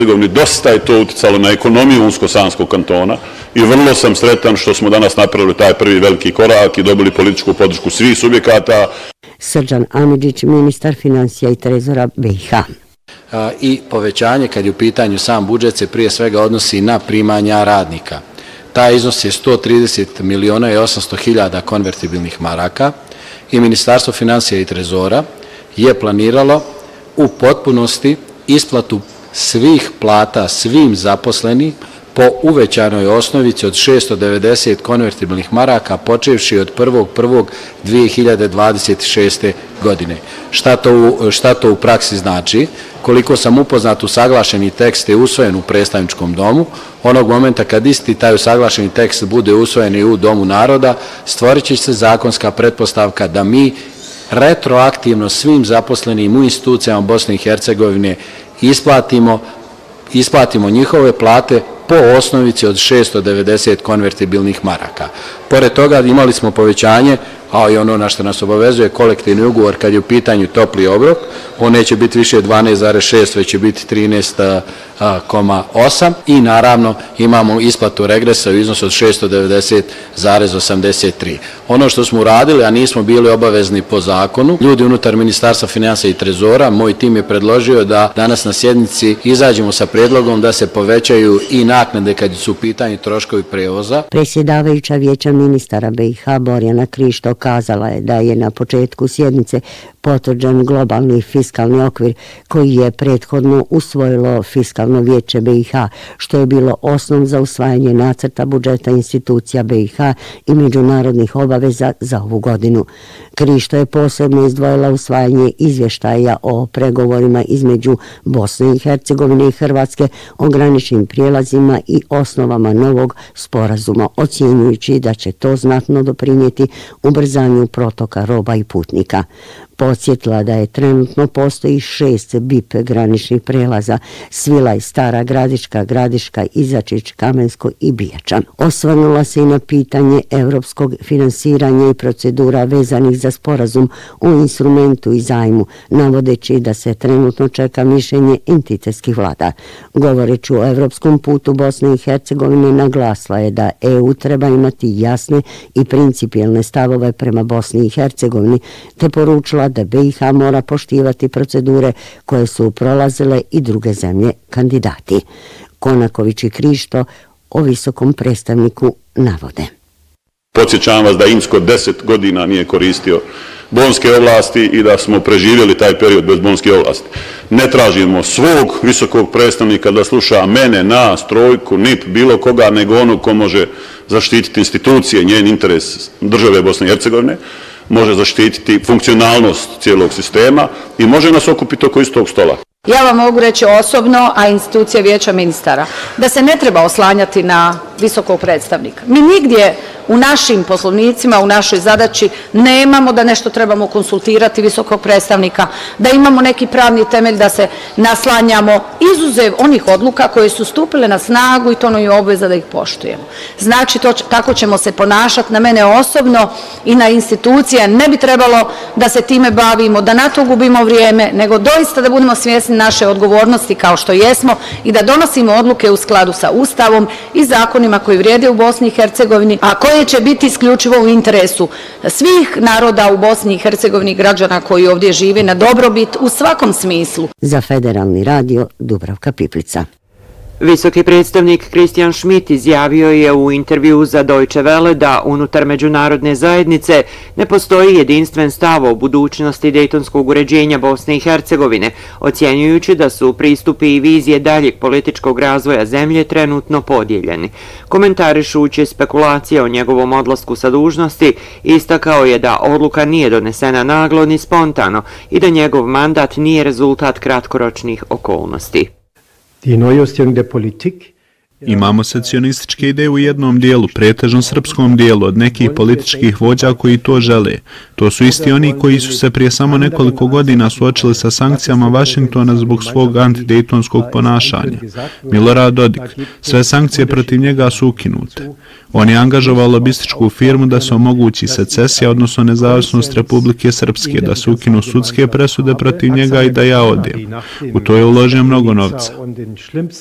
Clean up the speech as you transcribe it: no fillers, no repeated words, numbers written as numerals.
Dosta je to uticalo na ekonomiju Unsko-Sanskog kantona i vrlo sam sretan što smo danas napravili taj prvi veliki korak i dobili političku podršku svih subjekata. Srđan Amidžić, ministar financija i trezora BiH. I povećanje kad je u pitanju sam budžet se prije svega odnosi na primanja radnika. Taj iznos je 130 miliona i 800 hiljada konvertibilnih maraka i Ministarstvo financija i trezora je planiralo u potpunosti isplatu svih plata svim zaposleni po uvećanoj osnovici od 690 konvertibilnih maraka počevši od 1.1.2026. godine. Šta to u praksi znači? Koliko sam upoznat, usaglašeni tekst je usvojen u predstavničkom domu. Onog momenta kad isti taj usaglašeni tekst bude usvojen i u Domu naroda, stvorit će se zakonska pretpostavka da mi retroaktivno svim zaposlenim u institucijama Bosne i Hercegovine isplatimo njihove plate po osnovici od 690 konvertibilnih maraka. Pored toga imali smo povećanje, a i ono na što nas obavezuje kolektivni ugovor kad je u pitanju topli obrok, on neće biti više 12,6, već će biti 13,8 i naravno imamo isplatu regresa u iznosu od 690,83. Ono što smo uradili, a nismo bili obavezni po zakonu, ljudi unutar Ministarstva financija i trezora, moj tim je predložio da danas na sjednici izađemo sa prijedlogom da se povećaju i naknade kad su u pitanju troškovi prevoza. Predsjedavajuća Vijeća ministara BiH Borjana Krišto kazala je da je na početku sjednice potvrđen globalni fiskalni okvir koji je prethodno usvojilo Fiskalno vijeće BiH, što je bilo osnov za usvajanje nacrta budžeta institucija BiH i međunarodnih obaveza za ovu godinu. Krišto je posebno izdvojila usvajanje izvještaja o pregovorima između Bosne i Hercegovine i Hrvatske o graničnim prijelazima i osnovama novog sporazuma, ocjenjujući da će to znatno doprinijeti ubrzanju protoka roba i putnika. Podsjetila da je trenutno postoji 6 BIP graničnih prelaza: Svilaj, Stara Gradiška, Gradiška, Izačić, Kamensko i Bijača. Osvrnula se i na pitanje evropskog finansiranja i procedura vezanih za sporazum o instrumentu i zajmu, navodeći da se trenutno čeka mišljenje entitetskih vlada. Govoreći o evropskom putu Bosne i Hercegovine, naglasila je da EU treba imati jasne i principijelne stavove prema Bosni i Hercegovini, te poručila da BiH mora poštivati procedure koje su prolazile i druge zemlje kandidati. Konaković i Krišto o visokom predstavniku navode. Podsjećam vas da Insko 10 godina nije koristio bonske ovlasti i da smo preživjeli taj period bez bonske ovlasti. Ne tražimo svog visokog predstavnika da sluša mene, nas, trojku, NIP, bilo koga, nego onog ko može zaštititi institucije, njen interes države Bosne i Hercegovine, može zaštititi funkcionalnost cijelog sistema i može nas okupiti oko istog stola. Ja vam mogu reći osobno, a institucija Vijeća ministara, da se ne treba oslanjati na visokog predstavnika. Mi nigdje u našim poslovnicima, u našoj zadaći nemamo da nešto trebamo konsultirati visokog predstavnika, da imamo neki pravni temelj da se naslanjamo, izuzev onih odluka koje su stupile na snagu i to nam je obveza da ih poštujemo. Znači, tako ćemo se ponašati. Na mene osobno i na institucije ne bi trebalo da se time bavimo, da na to gubimo vrijeme, nego doista da budemo svjesni naše odgovornosti kao što jesmo i da donosimo odluke u skladu sa Ustavom i zakonima koji vrijede u Bosni i Hercegovini, a koje će biti isključivo u interesu svih naroda u Bosni i Hercegovini, građana koji ovdje žive, na dobrobit u svakom smislu. Za Federalni radio Dubravka Piplica. Visoki predstavnik Christian Schmidt izjavio je u intervju za Deutsche Welle da unutar međunarodne zajednice ne postoji jedinstven stav o budućnosti dejtonskog uređenja Bosne i Hercegovine, ocjenjujući da su pristupi i vizije daljeg političkog razvoja zemlje trenutno podijeljeni. Komentarišući spekulacije o njegovom odlasku sa dužnosti, istakao je da odluka nije donesena naglo ni spontano i da njegov mandat nije rezultat kratkoročnih okolnosti. Die Neuausrichtung der Politik Imamo secionističke ideje u jednom dijelu, pretežno srpskom dijelu, od nekih političkih vođa koji to žele. To su isti oni koji su se prije samo nekoliko godina suočili sa sankcijama Vašingtona zbog svog antidejtonskog ponašanja. Milorad Dodik, sve sankcije protiv njega su ukinute. On je angažovao lobističku firmu da se omogući secesija, odnosno nezavisnost Republike Srpske, da se ukinu sudske presude protiv njega i da ja odem. U to je uložio mnogo novca.